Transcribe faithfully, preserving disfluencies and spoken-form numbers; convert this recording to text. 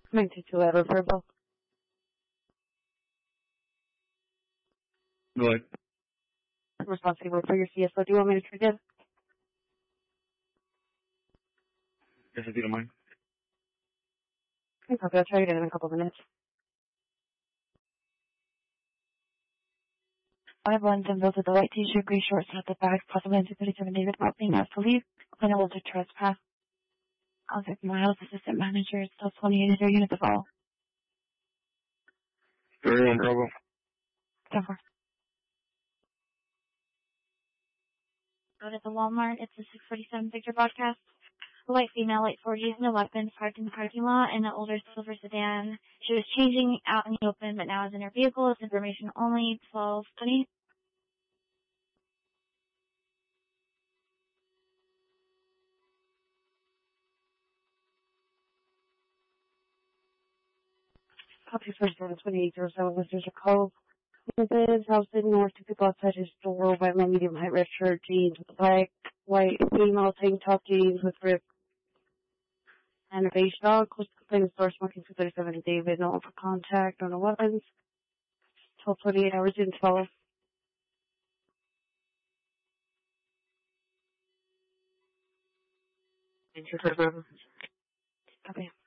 ninety-two error verbal. Go ahead. Responsible for your C S O. Do you want me to forgive? Yes, if you don't mind. Okay, I'll try again in a couple of minutes. Five ones and those with the white t-shirt, gray shorts, at the back, possible into thirty-seven David not being asked to leave. Criminal to trespass. Isaac Miles, assistant manager, still twenty-eight their unit of all. thirty-one Bravo. Denver. Out at the Walmart, it's a six forty-seven Victor broadcast. A white female, late forties, no weapons, parked in the parking lot in an older silver sedan. She was changing out in the open, but now is in her vehicle. It's information only, twelve twenty. Copy first one, twenty-eight oh seven, Mister Cove. His house in north, two people outside his door, white low, medium height, red shirt, jeans with black, white female, tank top jeans with ripped and a beige dog. Close to the plane store, smoking two thirty-seven David, no one for contact, no weapons. twelve twenty-eight hours in twelve. Thank you for the Copy.